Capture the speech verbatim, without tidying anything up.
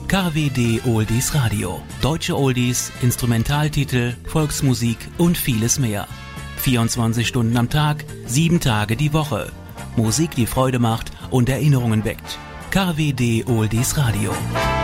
K W D Oldies Radio. Deutsche Oldies, Instrumentaltitel, Volksmusik und vieles mehr. vierundzwanzig Stunden am Tag, sieben Tage die Woche. Musik, die Freude macht und Erinnerungen weckt. K W D Oldies Radio.